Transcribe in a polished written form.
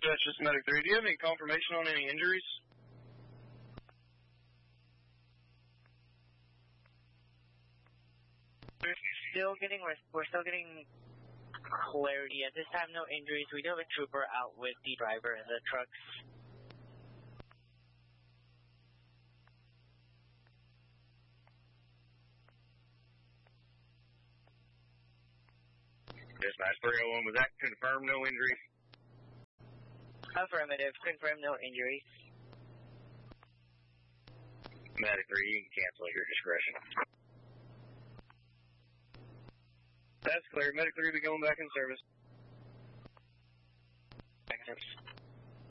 Dispatch, this is Medic 3. Do you have any confirmation on any injuries? We're still getting clarity. At this time, no injuries. We do have a trooper out with the driver and the trucks. Dispatch 301, was that confirmed, no injuries? Affirmative, confirmed, no injuries. Medic 3, you can cancel at your discretion. That's clear. Medic 3 will be going back in service. Thanks.